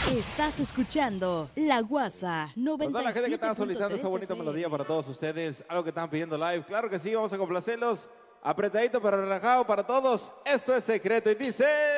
Estás escuchando La Guasa 97.3. Toda la gente que estaba solicitando esta bonita melodía para todos ustedes, algo que estaban pidiendo live, claro que sí, vamos a complacerlos, apretadito pero relajado para todos, esto es secreto y dice...